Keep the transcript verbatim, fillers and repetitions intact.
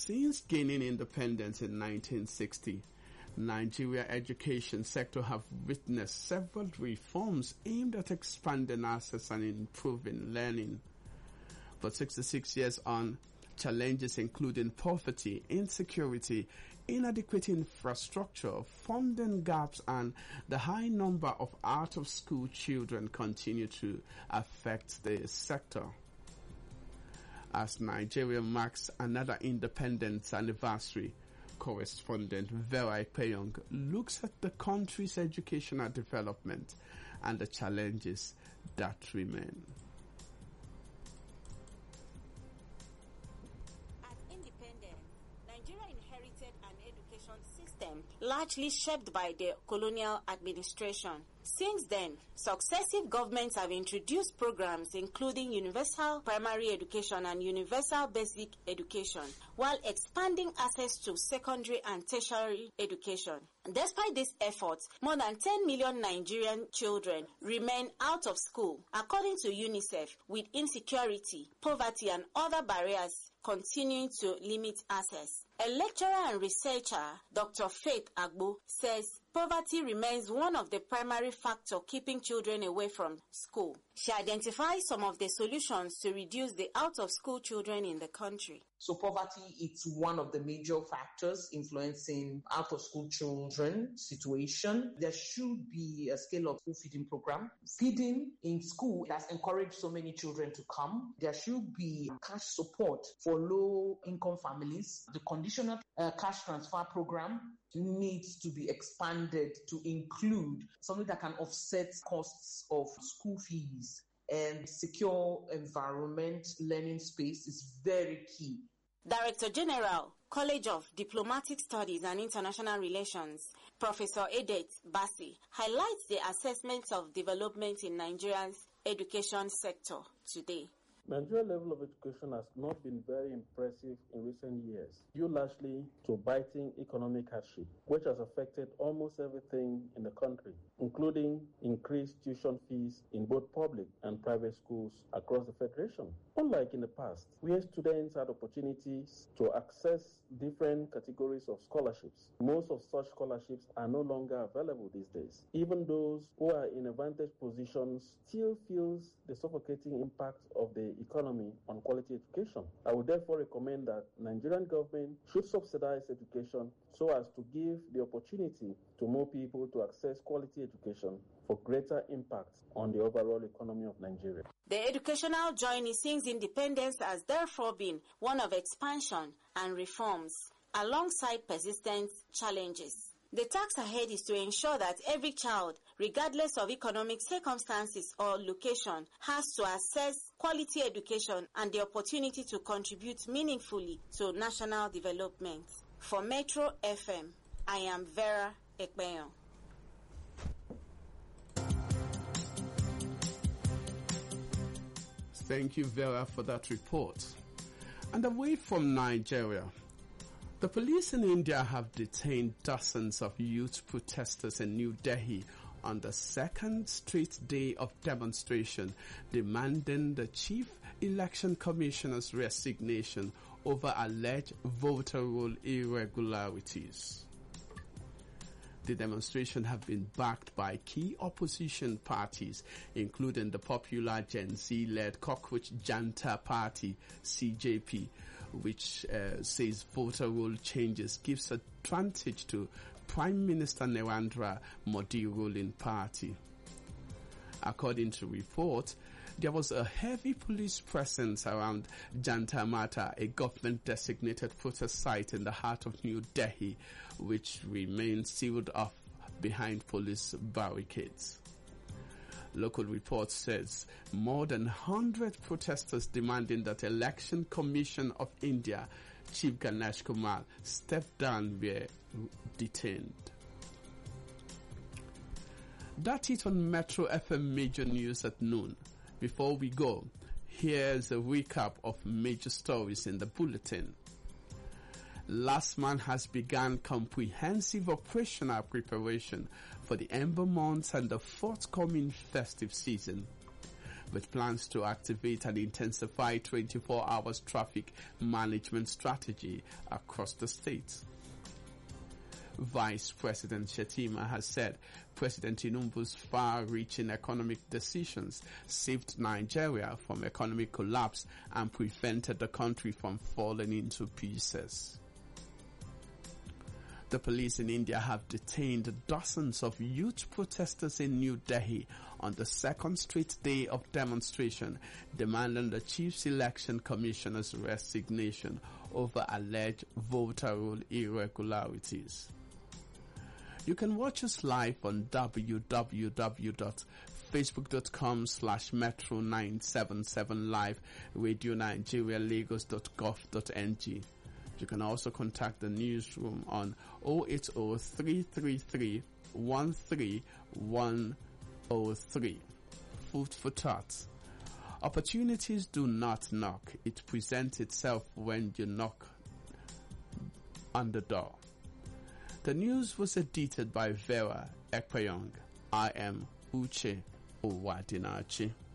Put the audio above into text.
Since gaining independence in nineteen sixty, Nigeria education sector have witnessed several reforms aimed at expanding access and improving learning. But sixty-six years on, challenges including poverty, insecurity, inadequate infrastructure, funding gaps, and the high number of out-of-school children continue to affect the sector. As Nigeria marks another independence anniversary, correspondent Vera Ekpeyong looks at the country's educational development and the challenges that remain. Nigeria inherited an education system largely shaped by the colonial administration. Since then, successive governments have introduced programs including universal primary education and universal basic education, while expanding access to secondary and tertiary education. Despite these efforts, more than ten million Nigerian children remain out of school, according to UNICEF, with insecurity, poverty, and other barriers continuing to limit access. A lecturer and researcher, Doctor Faith Agbo, says poverty remains one of the primary factors keeping children away from school. She identifies some of the solutions to reduce the out-of-school children in the country. So poverty is one of the major factors influencing out-of-school children situation. There should be a scale of school feeding program. Feeding in school has encouraged so many children to come. There should be cash support for low-income families. The conditional uh, cash transfer program needs to be expanded to include something that can offset costs of school fees. And secure environment, learning space is very key. Director General, College of Diplomatic Studies and International Relations, Professor Edet Bassi, highlights the assessment of development in Nigeria's education sector today. Nigeria's level of education has not been very impressive in recent years, due largely to biting economic hardship, which has affected almost everything in the country, including increased tuition fees in both public and private schools across the Federation. Unlike in the past, where students had opportunities to access different categories of scholarships, most of such scholarships are no longer available these days. Even those who are in advantaged positions still feels the suffocating impact of the economy on quality education. I would therefore recommend that Nigerian government should subsidize education so as to give the opportunity to more people to access quality education for greater impact on the overall economy of Nigeria. The educational journey since independence has therefore been one of expansion and reforms, alongside persistent challenges. The task ahead is to ensure that every child, regardless of economic circumstances or location, has to access quality education and the opportunity to contribute meaningfully to national development. For Metro F M, I am Vera Ekpeyong. Thank you, Vera, for that report. And away from Nigeria, the police in India have detained dozens of youth protesters in New Delhi on the second straight day of demonstration demanding the Chief Election Commissioner's resignation over alleged voter roll irregularities. The demonstration have been backed by key opposition parties, including the popular Gen Z-led Cockroach Janta Party, C J P, which uh, says voter roll changes gives advantage to Prime Minister Narendra Modi ruling party. According to reports, there was a heavy police presence around Jantar Mata, a government-designated protest site in the heart of New Delhi, which remains sealed off behind police barricades. Local report says more than one hundred protesters demanding that Election Commission of India Chief Ganesh Kumar step down were detained. That's it on Metro F M Major News at noon. Before we go, here's a recap of major stories in the bulletin. Last month has begun comprehensive operational preparation for the Ember months and the forthcoming festive season. with plans to activate and intensify twenty-four hours traffic management strategy across the state. Vice President Shettima has said President Tinubu's far-reaching economic decisions saved Nigeria from economic collapse and prevented the country from falling into pieces. The police in India have detained dozens of youth protesters in New Delhi on the second straight day of demonstration, demanding the Chief Election Commissioner's resignation over alleged voter roll irregularities. You can watch us live on w w w dot facebook dot com slash metro nine seven seven live, Radio Nigeria Lagos dot gov dot n g. You can also contact the newsroom on zero eight zero three three three one three one zero three. Food for thought. Opportunities do not knock. It presents itself when you knock on the door. The news was edited by Vera Ekpayong. I am Uche Owadinachi.